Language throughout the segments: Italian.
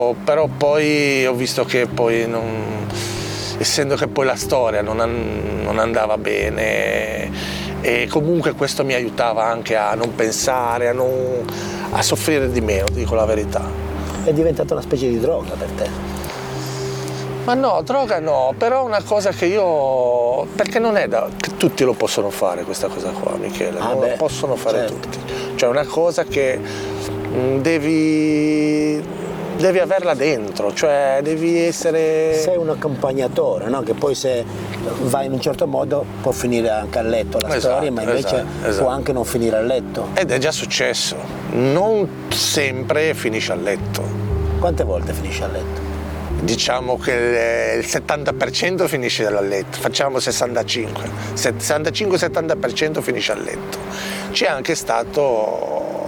Però poi ho visto che poi essendo che poi la storia non andava bene, e comunque questo mi aiutava anche a non pensare, a soffrire di meno, dico la verità. È diventata una specie di droga per te? Ma no, droga no, però una cosa che io... perché non è che tutti lo possono fare questa cosa qua, Michele, non lo possono fare certo. tutti. Cioè è una cosa che devi averla dentro, cioè devi essere... Sei un accompagnatore, no? Che poi se vai in un certo modo può finire anche a letto la storia, ma invece può anche non finire a letto. Ed è già successo, non sempre finisce a letto. Quante volte finisce a letto? Diciamo che il 70% finisce a letto, facciamo 65-70% finisce a letto. C'è anche stato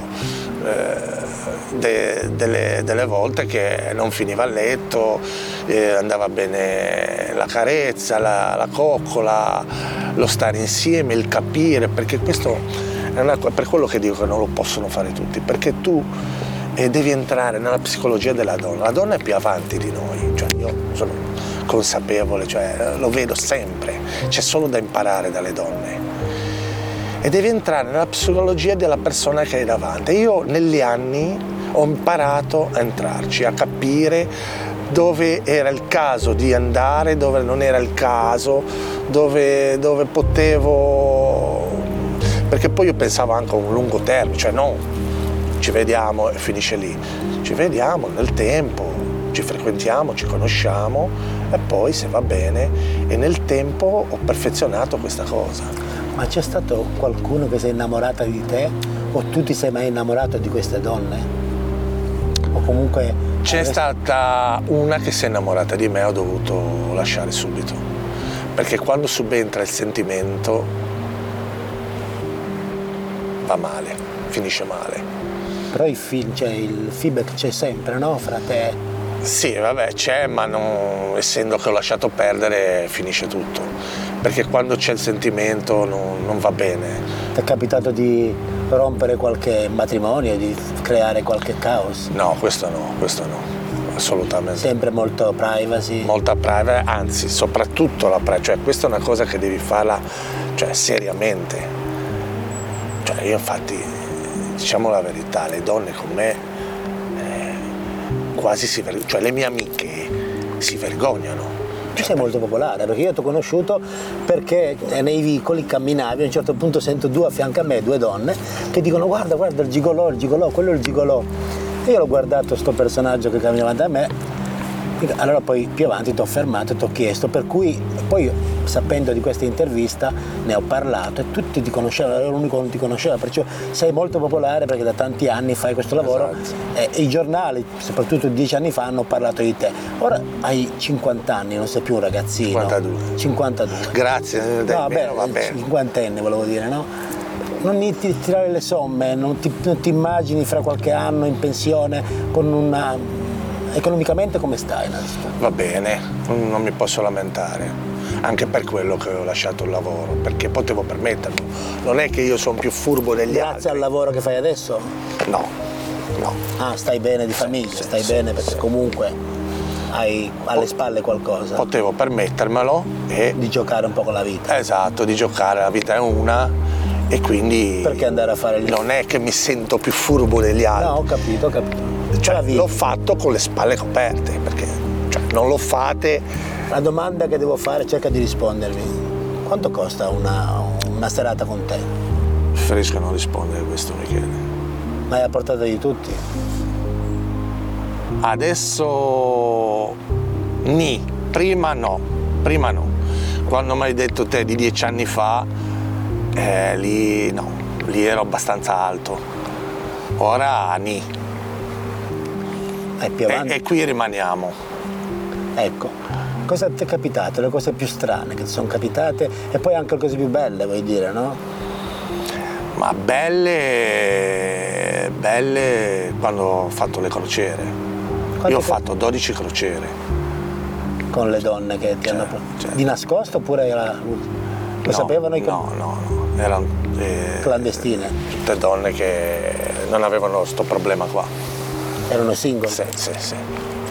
delle volte che non finiva a letto, andava bene la carezza, la coccola, lo stare insieme, il capire, perché questo è per quello che dico che non lo possono fare tutti, perché tu devi entrare nella psicologia della donna. La donna è più avanti di noi, cioè io sono consapevole, cioè lo vedo sempre, c'è solo da imparare dalle donne. E devi entrare nella psicologia della persona che hai davanti. Io negli anni ho imparato a entrarci, a capire dove era il caso di andare, dove non era il caso, dove potevo... Perché poi io pensavo anche a un lungo termine, cioè no, ci vediamo e finisce lì. Ci vediamo nel tempo, ci frequentiamo, ci conosciamo e poi se va bene. E nel tempo ho perfezionato questa cosa. Ma c'è stato qualcuno che si è innamorata di te o tu ti sei mai innamorato di queste donne? O comunque... C'è stata una che si è innamorata di me e ho dovuto lasciare subito. Perché quando subentra il sentimento va male, finisce male. Però il feedback c'è sempre, no? Fra te? Sì, vabbè, c'è, ma essendo che ho lasciato perdere finisce tutto. Perché quando c'è il sentimento non va bene. Ti è capitato di rompere qualche matrimonio, di creare qualche caos? No, questo no, assolutamente. Sempre molto privacy? Molta privacy, anzi, soprattutto la privacy. Cioè, questa è una cosa che devi farla, cioè, seriamente. Cioè, io infatti... Diciamo la verità, le donne con me quasi cioè le mie amiche si vergognano. Tu sei molto popolare, perché io ti ho conosciuto perché nei vicoli camminavi, a un certo punto sento due a fianco a me, due donne, che dicono guarda il gigolò, quello è il gigolò. E io l'ho guardato sto personaggio che cammina davanti a me, allora poi più avanti ti ho fermato e ti ho chiesto, per cui poi sapendo di questa intervista ne ho parlato e tutti ti conoscevano, ero l'unico che non ti conosceva, perciò sei molto popolare perché da tanti anni fai questo lavoro. Esatto. E i giornali, soprattutto 10 anni fa, hanno parlato di te. Ora hai 50 anni, non sei più un ragazzino. 52. Grazie, no, va bene. 50enne volevo dire, no? Non ti tirare le somme, non ti immagini fra qualche anno in pensione con una... Economicamente come stai? Va bene, non mi posso lamentare, anche per quello che ho lasciato il lavoro, perché potevo permetterlo. Non è che io sono più furbo degli altri. Grazie al lavoro che fai adesso? No. Ah, stai bene di famiglia, stai bene perché comunque hai alle spalle qualcosa. Potevo permettermelo e... Di giocare un po' con la vita. Esatto, di giocare, la vita è una e quindi... Perché andare a fare il... Non è che mi sento più furbo degli altri. No, ho capito. Cioè, l'ho fatto con le spalle coperte, perché non lo fate. La domanda che devo fare, cerca di rispondermi. Quanto costa una serata con te? Preferisco non rispondere a questo, Michele. Ma è a portata di tutti? Adesso prima no. Quando mi hai detto te di 10 anni fa, lì ero abbastanza alto. Ora Più avanti. E qui rimaniamo. Ecco, cosa ti è capitato? Le cose più strane che ti sono capitate e poi anche le cose più belle, vuoi dire, no? Ma belle quando ho fatto le crociere. Io ho fatto 12 crociere. Con le donne che ti hanno... Di nascosto oppure lo sapevano? No, erano clandestine? Tutte donne che non avevano sto problema qua. Erano single? Sì.